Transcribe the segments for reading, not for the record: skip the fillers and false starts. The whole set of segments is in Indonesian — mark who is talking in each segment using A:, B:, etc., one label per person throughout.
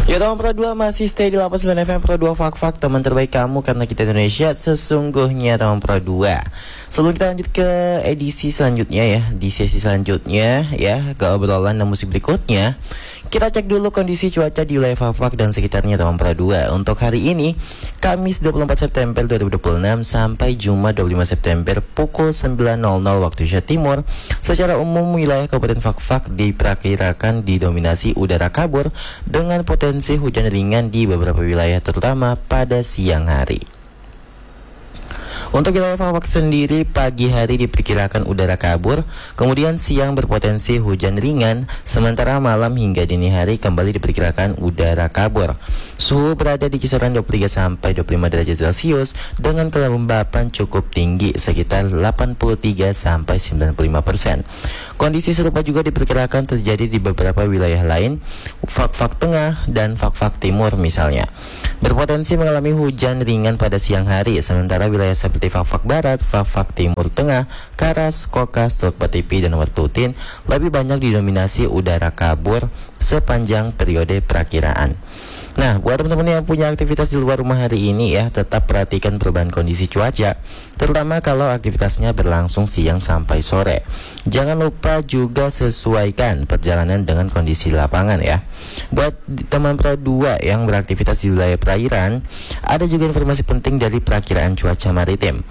A: Ya teman Pro 2 masih stay di 89 FM Pro 2 Fak-Fak, teman terbaik kamu karena kita Indonesia sesungguhnya teman Pro 2. Sebelum kita lanjut ke edisi selanjutnya ya, di sesi selanjutnya ya, ke obrolan dan musik berikutnya, kita cek dulu kondisi cuaca di wilayah Fak-Fak dan sekitarnya teman Pro 2. Untuk hari ini, Kamis 24 September 2026 sampai Jumat 25 September pukul 9.00 waktu Indonesia Timur. Secara umum wilayah Kabupaten Fak-Fak diperkirakan didominasi udara kabur dengan potensi hujan ringan di beberapa wilayah terutama pada siang hari. Untuk wilayah Fak-Fak sendiri, pagi hari diperkirakan udara kabur, kemudian siang berpotensi hujan ringan, sementara malam hingga dini hari kembali diperkirakan udara kabur. Suhu berada di kisaran 23 sampai 25 derajat Celcius dengan kelembapan cukup tinggi sekitar 83 sampai 95%. Kondisi serupa juga diperkirakan terjadi di beberapa wilayah lain, Fak-Fak Tengah dan Fak-Fak Timur misalnya. Berpotensi mengalami hujan ringan pada siang hari, sementara wilayah seperti Fak-Fak Barat, Fak-Fak Timur Tengah, Karas, Kokas, Teluk Patipi, dan Wartutin lebih banyak didominasi udara kabur sepanjang periode perakiraan. Nah, buat teman-teman yang punya aktivitas di luar rumah hari ini ya, tetap perhatikan perubahan kondisi cuaca, terutama kalau aktivitasnya berlangsung siang sampai sore. Jangan lupa juga sesuaikan perjalanan dengan kondisi lapangan ya. Buat teman Pro 2 yang beraktivitas di wilayah perairan, ada juga informasi penting dari perakiraan cuaca maritim.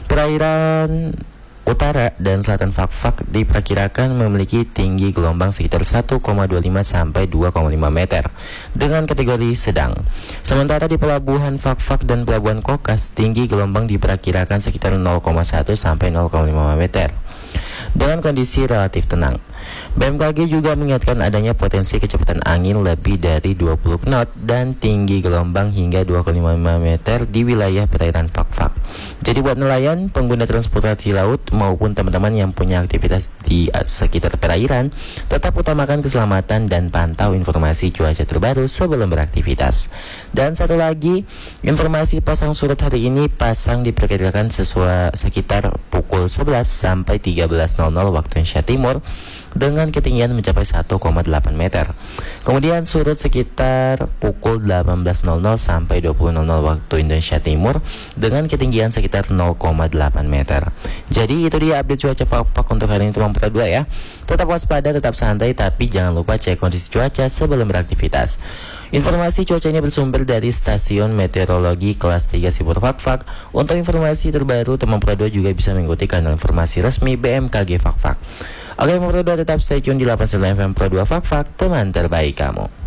A: Perairan utara dan selatan Fak-Fak diperkirakan memiliki tinggi gelombang sekitar 1,25 sampai 2,5 meter dengan kategori sedang. Sementara di pelabuhan Fak-Fak dan pelabuhan Kokas, tinggi gelombang diperkirakan sekitar 0,1 sampai 0,5 meter dengan kondisi relatif tenang. BMKG juga mengingatkan adanya potensi kecepatan angin lebih dari 20 knot dan tinggi gelombang hingga 2,5 meter di wilayah perairan Fak-Fak. Jadi buat nelayan, pengguna transportasi laut maupun teman-teman yang punya aktivitas di sekitar perairan, tetap utamakan keselamatan dan pantau informasi cuaca terbaru sebelum beraktivitas. Dan satu lagi, informasi pasang surut hari ini, pasang diperkirakan sekitar pukul 11 sampai 13.00 waktu Indonesia Timur dengan ketinggian mencapai 1,8 meter. Kemudian surut sekitar pukul 18.00 sampai 20.00 waktu Indonesia Timur dengan ketinggian sekitar 0,8 meter. Jadi itu dia update cuaca Fak-Fak untuk hari ini teman Pro 2 ya. Tetap waspada, tetap santai, tapi jangan lupa cek kondisi cuaca sebelum beraktivitas. Informasi cuaca ini bersumber dari Stasiun Meteorologi Kelas 3 Sipur Fak-Fak. Untuk informasi terbaru, teman Pro 2 juga bisa mengikuti kanal informasi resmi BMKG Fak-Fak. Oke, teman Pro 2 tetap stay tune di 89 FM Pro 2 Fak-Fak, teman terbaik kamu.